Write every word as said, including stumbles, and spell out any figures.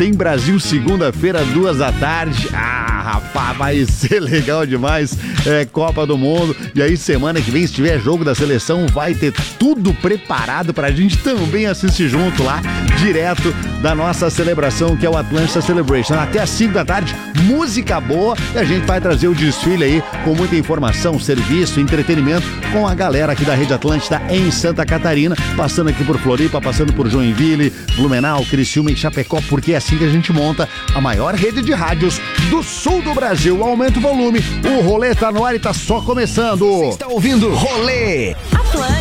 Tem Brasil segunda-feira, duas da tarde. Ah, rapaz, vai ser legal demais. É Copa do Mundo. E aí, semana que vem, se tiver jogo da seleção, vai ter tudo preparado pra gente também assistir junto lá, direto da nossa celebração, que é o Atlântida Celebration. Até às cinco da tarde, música boa, e a gente vai trazer o desfile aí com muita informação, serviço, entretenimento com a galera aqui da Rede Atlântida em Santa Catarina, passando aqui por Floripa, passando por Joinville, Blumenau, Criciúma e Chapecó, porque é assim que a gente monta a maior rede de rádios do sul do Brasil. Aumenta o volume, o rolê tá no ar e tá só começando. Você está ouvindo Rolê Atlântida.